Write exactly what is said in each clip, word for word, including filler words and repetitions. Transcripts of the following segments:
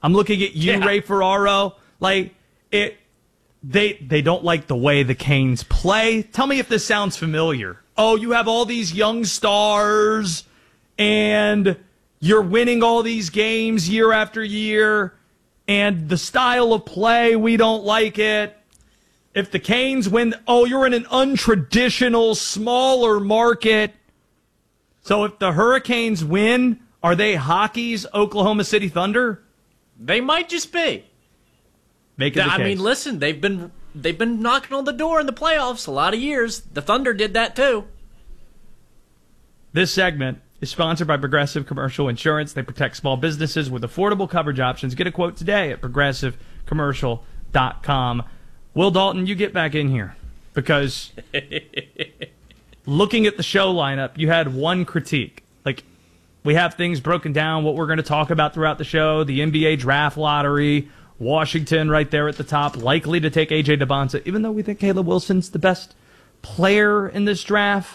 I'm looking at you, Yeah. Ray Ferraro. Like, it, they they don't like the way the Canes play. Tell me if this sounds familiar. Oh, you have all these young stars, and you're winning all these games year after year, and the style of play, we don't like it. If the Canes win, oh, you're in an untraditional, smaller market. So if the Hurricanes win, are they hockey's Oklahoma City Thunder? They might just be. Make it the I case. mean, listen, they've been they've been knocking on the door in the playoffs a lot of years. The Thunder did that too. This segment is sponsored by Progressive Commercial Insurance. They protect small businesses with affordable coverage options. Get a quote today at progressive commercial dot com. Will Dalton, you get back in here because looking at the show lineup, you had one critique. Like, we have things broken down, what we're going to talk about throughout the show, the N B A draft lottery, Washington right there at the top, likely to take A J DeBonsa, even though we think Caleb Wilson's the best player in this draft.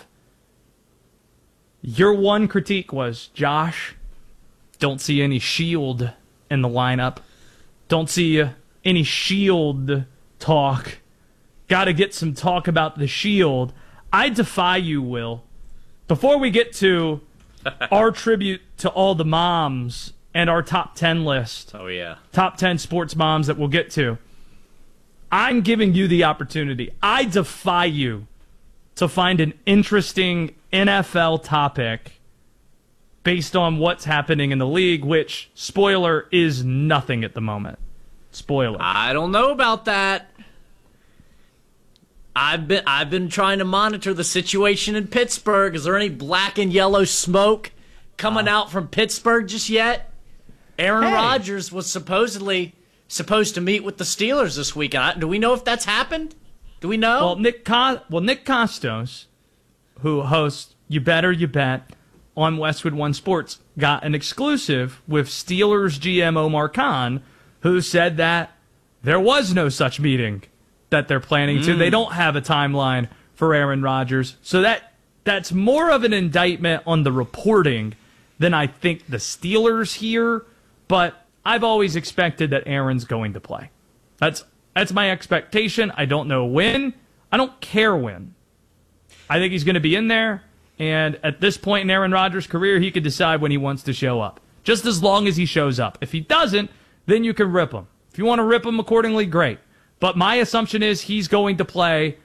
Your one critique was, Josh, don't see any shield in the lineup. Don't see uh, any shield talk. Got to get some talk about the shield. I defy you, Will. Before we get to our tribute to all the moms and our top ten list, Oh, yeah. top ten sports moms that we'll get to, I'm giving you the opportunity. I defy you to find an interesting N F L topic based on what's happening in the league, which, spoiler, is nothing at the moment. Spoiler. I don't know about that. I've been I've been trying to monitor the situation in Pittsburgh. Is there any black and yellow smoke coming out from Pittsburgh just yet? Aaron Hey. Rodgers was supposedly supposed to meet with the Steelers this weekend. Do we know if that's happened? Do we know? Well, Nick Co- well, Nick Costos, who hosts You Better You Bet on Westwood One Sports, got an exclusive with Steelers G M Omar Khan, who said that there was no such meeting that they're planning to. They don't have a timeline for Aaron Rodgers. So that that's more of an indictment on the reporting than I think the Steelers here. But I've always expected that Aaron's going to play. That's that's my expectation. I don't know when. I don't care when. I think he's going to be in there. And at this point in Aaron Rodgers' career, he could decide when he wants to show up. Just as long as he shows up. If he doesn't, then you can rip him. If you want to rip him accordingly, great. But my assumption is he's going to play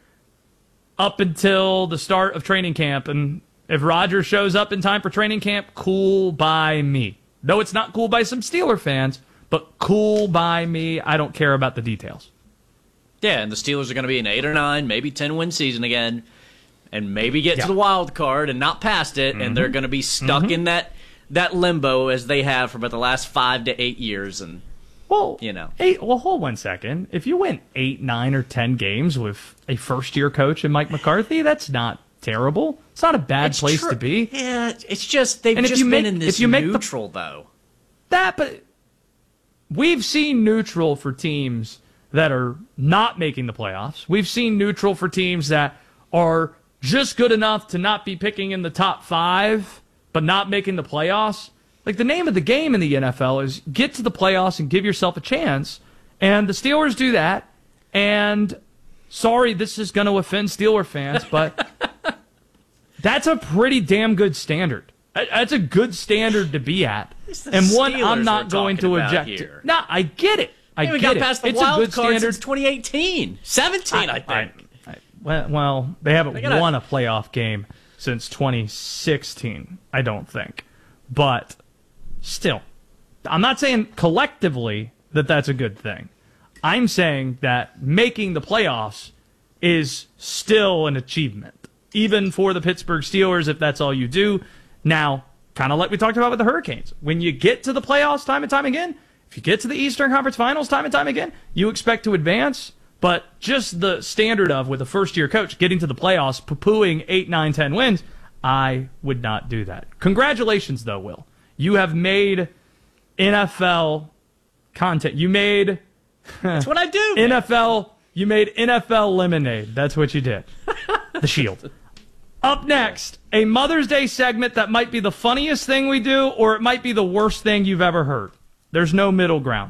up until the start of training camp. And if Rodgers shows up in time for training camp, cool by me. No, it's not cool by some Steeler fans, but cool by me. I don't care about the details. Yeah, and the Steelers are going to be an eight or nine, maybe ten win season again, and maybe get Yeah. to the wild card and not past it, Mm-hmm. and they're going to be stuck Mm-hmm. in that that limbo as they have for about the last five to eight years. And Well, You know. eight, well, hold one second. If you win eight, nine, or ten games with a first-year coach in Mike McCarthy, that's not terrible. It's not a bad it's place tr- to be. Yeah, it's just they've And if just you been make- in this if you make the- neutral though. That, but we've seen neutral for teams that are not making the playoffs. We've seen neutral for teams that are just good enough to not be picking in the top five, but not making the playoffs. Like, the name of the game in the N F L is get to the playoffs and give yourself a chance. And the Steelers do that. And sorry, this is going to offend Steeler fans, but that's a pretty damn good standard. That- That's a good standard to be at. It's the And one Steelers I'm not we're going talking to about object to. here. No, I get it. I Yeah, we get got it. past the It's a wild good card standard. since twenty eighteen. seventeen, I, think. I- I- well, well, they haven't They gotta- won a playoff game since twenty sixteen, I don't think. But still, I'm not saying collectively that that's a good thing. I'm saying that making the playoffs is still an achievement, even for the Pittsburgh Steelers, if that's all you do. Now, kind of like we talked about with the Hurricanes, when you get to the playoffs time and time again, if you get to the Eastern Conference Finals time and time again, you expect to advance. But just the standard of, with a first-year coach, getting to the playoffs, poo-pooing eight, nine, ten wins, I would not do that. Congratulations, though, Will. You have made N F L content. You made That's what I do. man. N F L. You made N F L lemonade. That's what you did. The Shield. Up next, a Mother's Day segment that might be the funniest thing we do, or it might be the worst thing you've ever heard. There's no middle ground.